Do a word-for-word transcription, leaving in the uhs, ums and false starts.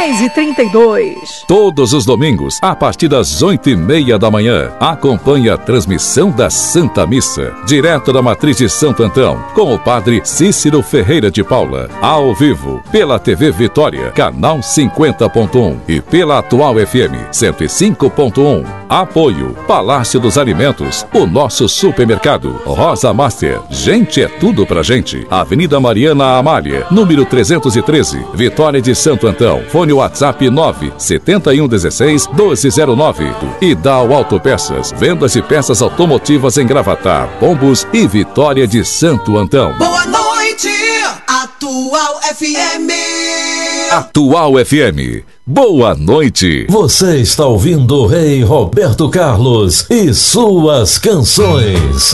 seis e trinta e dois. Todos os domingos, a partir das oito e meia da manhã, acompanhe a transmissão da Santa Missa, direto da Matriz de Santo Antão, com o padre Cícero Ferreira de Paula, ao vivo, pela T V Vitória, canal cinquenta ponto um e pela Atual F M cento e cinco ponto um. Apoio Palácio dos Alimentos, o nosso supermercado, Rosa Master, gente é tudo pra gente. Avenida Mariana Amália, número trezentos e treze, Vitória de Santo Antão. Fone WhatsApp nove sete um um seis doze zero nove. E Dal Autopeças, vendas de peças automotivas em Gravatar, Pombos e Vitória de Santo Antão. Boa noite, Atual F M. Atual F M. Boa noite. Você está ouvindo o Rei Roberto Carlos e suas canções.